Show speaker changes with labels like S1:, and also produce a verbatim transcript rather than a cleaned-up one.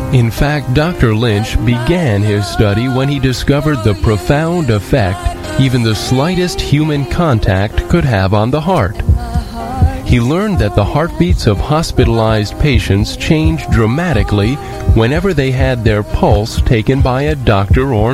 S1: In fact, Doctor Lynch began his study when he discovered the profound effect even the slightest human contact could have on the heart. He learned that the heartbeats of hospitalized patients changed dramatically whenever they had their pulse taken by a doctor or